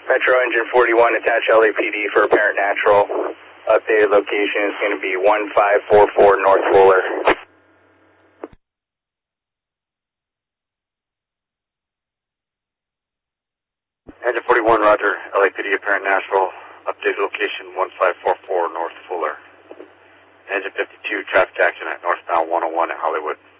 Metro Engine 41, attach LAPD for apparent natural. Updated location is going to be 1544 North Fuller. Engine 41, roger. LAPD apparent natural. Updated location 1544 North Fuller. Engine 52, traffic action at northbound 101 at Hollywood.